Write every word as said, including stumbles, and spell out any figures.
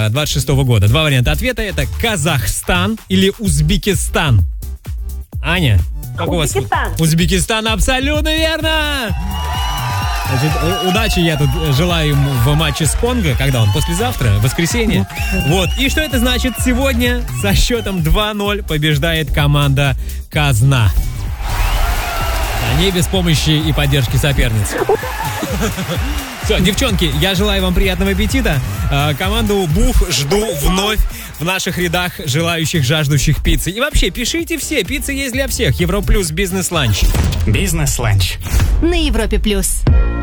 двадцать шестого года. Два варианта ответа. Это Казахстан или Узбекистан. Аня, как у вас? Узбекистан. Узбекистан, абсолютно верно! Значит, у- удачи я тут желаю ему в матче с Конго. Когда он? Послезавтра? Воскресенье? Вот. И что это значит? Сегодня со счетом два ноль побеждает команда Казна. Они без помощи и поддержки соперниц. Все, девчонки, я желаю вам приятного аппетита. А, команду Бух жду вновь в наших рядах желающих, жаждущих пиццы. И вообще, пишите все, пицца есть для всех. Европлюс бизнес-ланч. Бизнес-ланч. На Европе плюс.